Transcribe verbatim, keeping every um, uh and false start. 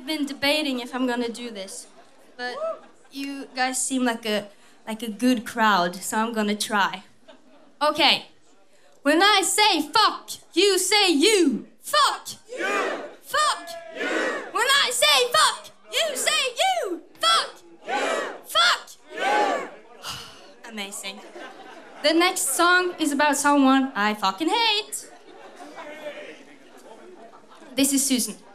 I've been debating if I'm gonna do this, but you guys seem like a like a good crowd, so I'm gonna try. Okay. When I say fuck, you say you. Fuck. You. Fuck. You. When I say fuck, you say you. Fuck. You. Fuck. You. Amazing. The next song is about someone I fucking hate. This is Susan.